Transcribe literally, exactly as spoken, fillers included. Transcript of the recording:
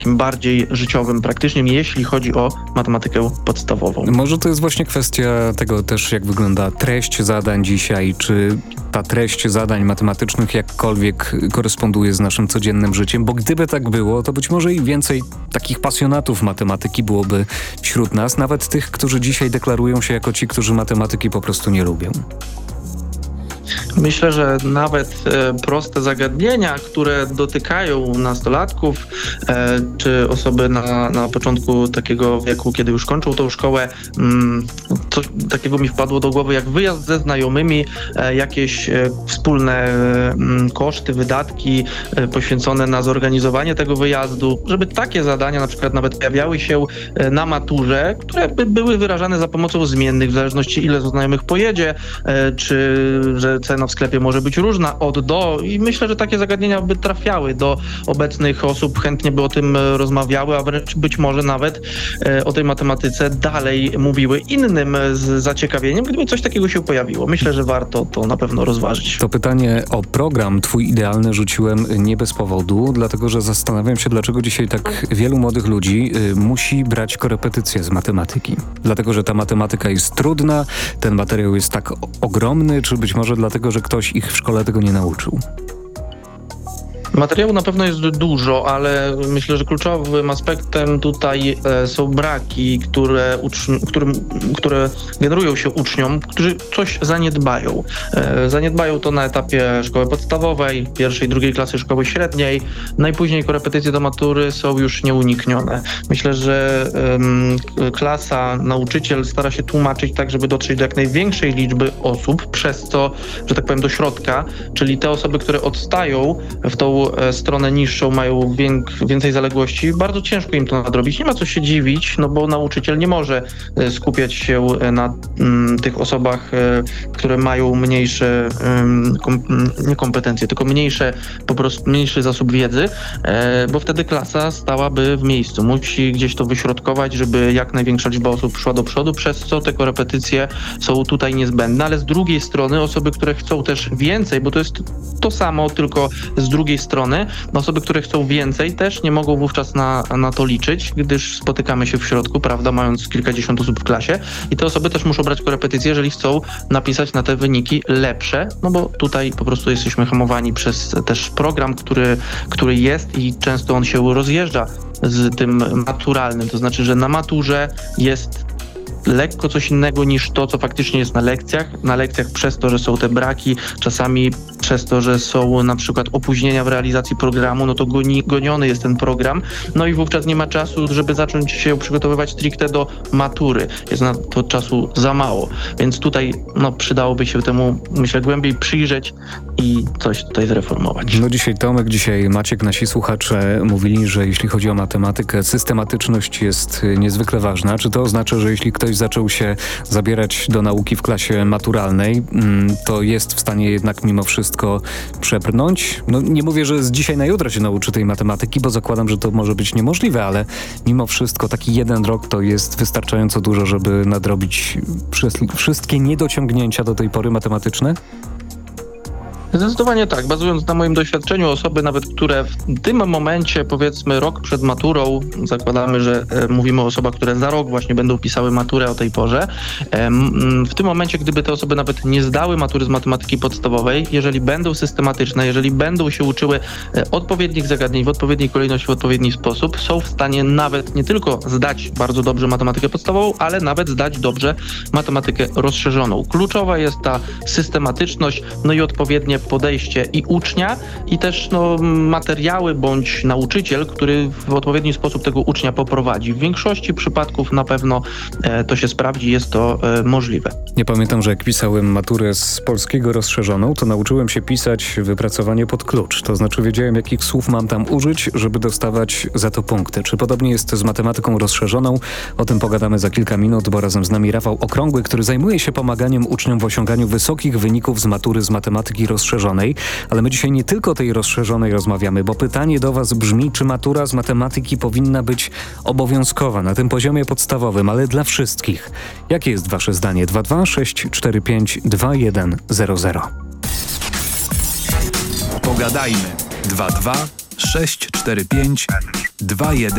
bardziej życiowym, praktycznym, jeśli chodzi o matematykę podstawową. Może to jest właśnie kwestia tego też, jak wygląda treść zadań dzisiaj, czy ta treść zadań matematycznych jakkolwiek koresponduje z naszym codziennym życiem, bo gdyby tak było, to być może i więcej takich pasjonatów matematyki byłoby wśród nas, nawet tych, którzy dzisiaj deklarują się jako ci, którzy matematyki po prostu nie lubią. Myślę, że nawet e, proste zagadnienia, które dotykają nastolatków e, czy osoby na, na początku takiego wieku, kiedy już kończą tą szkołę, mm, coś takiego mi wpadło do głowy jak wyjazd ze znajomymi, e, jakieś e, wspólne e, koszty, wydatki e, poświęcone na zorganizowanie tego wyjazdu, żeby takie zadania na przykład nawet pojawiały się e, na maturze, które by były wyrażane za pomocą zmiennych, w zależności ile z znajomych pojedzie, e, czy że cena w sklepie może być różna od do i myślę, że takie zagadnienia by trafiały do obecnych osób, chętnie by o tym rozmawiały, a wręcz być może nawet e, o tej matematyce dalej mówiły innym z zaciekawieniem, gdyby coś takiego się pojawiło. Myślę, że warto to na pewno rozważyć. To pytanie o program Twój idealny rzuciłem nie bez powodu, dlatego że zastanawiam się, dlaczego dzisiaj tak wielu młodych ludzi y, musi brać korepetycje z matematyki. Dlatego, że ta matematyka jest trudna, ten materiał jest tak ogromny, czy być może dlatego, że ktoś ich w szkole tego nie nauczył? Materiału na pewno jest dużo, ale myślę, że kluczowym aspektem tutaj e, są braki, które, uczni- którym, które generują się uczniom, którzy coś zaniedbają. E, zaniedbają to na etapie szkoły podstawowej, pierwszej, drugiej klasy szkoły średniej. Najpóźniej korepetycje do matury są już nieuniknione. Myślę, że e, klasa, nauczyciel stara się tłumaczyć tak, żeby dotrzeć do jak największej liczby osób, przez to, że tak powiem, do środka, czyli te osoby, które odstają w tą stronę niższą, mają wiek, więcej zaległości, bardzo ciężko im to nadrobić. Nie ma co się dziwić, no bo nauczyciel nie może skupiać się na m, tych osobach, e, które mają mniejsze m, kom, nie kompetencje, tylko mniejsze, po prostu mniejszy zasób wiedzy, e, bo wtedy klasa stałaby w miejscu. Musi gdzieś to wyśrodkować, żeby jak największa liczba osób szła do przodu, przez co te korepetycje są tutaj niezbędne, ale z drugiej strony osoby, które chcą też więcej, bo to jest to samo, tylko z drugiej strony osoby, które chcą więcej, też nie mogą wówczas na, na to liczyć, gdyż spotykamy się w środku, prawda, mając kilkadziesiąt osób w klasie i te osoby też muszą brać korepetycje, jeżeli chcą napisać na te wyniki lepsze, no bo tutaj po prostu jesteśmy hamowani przez też program, który, który jest i często on się rozjeżdża z tym maturalnym, to znaczy, że na maturze jest lekko coś innego niż to, co faktycznie jest na lekcjach. Na lekcjach przez to, że są te braki, czasami przez to, że są na przykład opóźnienia w realizacji programu, no to goni, goniony jest ten program, no i wówczas nie ma czasu, żeby zacząć się przygotowywać stricte do matury. Jest na to czasu za mało, więc tutaj no, przydałoby się temu, myślę, głębiej przyjrzeć i coś tutaj zreformować. No dzisiaj Tomek, dzisiaj Maciek, nasi słuchacze mówili, że jeśli chodzi o matematykę, systematyczność jest niezwykle ważna. Czy to oznacza, że jeśli ktoś zaczął się zabierać do nauki w klasie maturalnej, to jest w stanie jednak mimo wszystko przebrnąć? No nie mówię, że z dzisiaj na jutro się nauczy tej matematyki, bo zakładam, że to może być niemożliwe, ale mimo wszystko taki jeden rok to jest wystarczająco dużo, żeby nadrobić wszystkie niedociągnięcia do tej pory matematyczne? Zdecydowanie tak. Bazując na moim doświadczeniu, osoby nawet, które w tym momencie, powiedzmy rok przed maturą, zakładamy, że e, mówimy o osobach, które za rok właśnie będą pisały maturę o tej porze, e, m, w tym momencie, gdyby te osoby nawet nie zdały matury z matematyki podstawowej, jeżeli będą systematyczne, jeżeli będą się uczyły e, odpowiednich zagadnień w odpowiedniej kolejności, w odpowiedni sposób, są w stanie nawet nie tylko zdać bardzo dobrze matematykę podstawową, ale nawet zdać dobrze matematykę rozszerzoną. Kluczowa jest ta systematyczność, no i odpowiednie podejście i ucznia, i też no, materiały bądź nauczyciel, który w odpowiedni sposób tego ucznia poprowadzi. W większości przypadków na pewno e, to się sprawdzi, jest to e, możliwe. Ja pamiętam, że jak pisałem maturę z polskiego rozszerzoną, to nauczyłem się pisać wypracowanie pod klucz. To znaczy wiedziałem, jakich słów mam tam użyć, żeby dostawać za to punkty. Czy podobnie jest z matematyką rozszerzoną? O tym pogadamy za kilka minut, bo razem z nami Rafał Okrągły, który zajmuje się pomaganiem uczniom w osiąganiu wysokich wyników z matury z matematyki rozszerzonej. Ale my dzisiaj nie tylko o tej rozszerzonej rozmawiamy, bo pytanie do was brzmi, czy matura z matematyki powinna być obowiązkowa na tym poziomie podstawowym, ale dla wszystkich. Jakie jest wasze zdanie? dwa dwa sześć cztery pięć dwa jeden zero zero. Pogadajmy. dwa dwa sześć cztery pięć dwa jeden